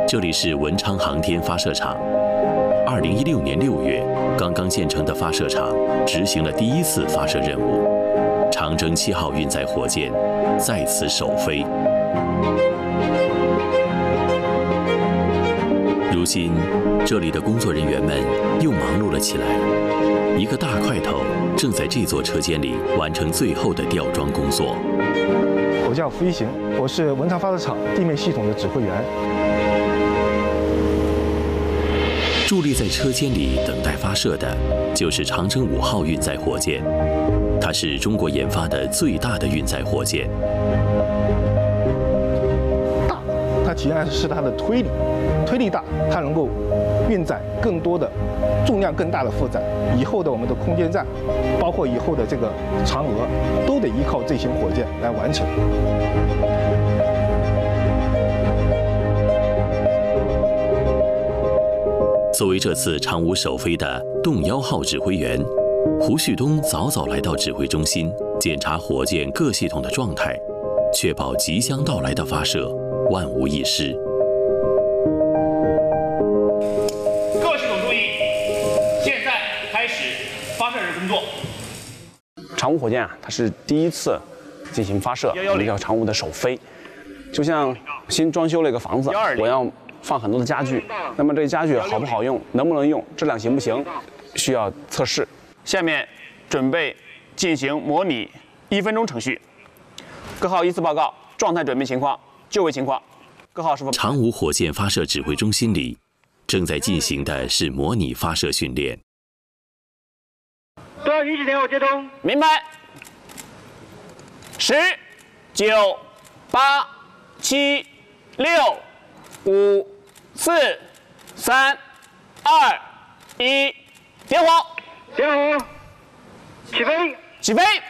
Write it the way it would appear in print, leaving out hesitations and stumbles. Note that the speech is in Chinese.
这里是文昌航天发射场。2016年6月，刚刚建成的发射场执行了第一次发射任务，长征7号运载火箭在此首飞。如今，这里的工作人员们又忙碌了起来，一个大块头正在这座车间里完成最后的吊装工作。 我叫付一行，我是文昌发射场地面系统的指挥员。 伫立在车间里等待发射的，就是长征5号运载火箭，它是中国研发的最大的运载火箭。 大，它体现是它的推力大，它能够运载更多的重量更大的负载。以后的我们的空间站，包括以后的这个嫦娥，都得依靠这型火箭来完成。 作为这次长5首飞的动1号指挥员，胡旭东早早来到指挥中心，检查火箭各系统的状态，确保即将到来的发射万无一失。 各系统注意，现在开始发射工作。 长5火箭啊，它是第一次进行发射，我们叫长5的首飞，就像新装修了一个房子，我要放很多的家具，那么这家具好不好用，能不能用，质量行不行，需要测试。 下面准备进行模拟1分钟程序，各号依次报告状态、准备情况、就位情况。各号是否？ 长5火箭发射指挥中心里，正在进行的是模拟发射训练。 多少允许点火接通？ 明白。10、9、8、7、6、5、4、3、2、1，点火！ 点火！起飞！ 起飞！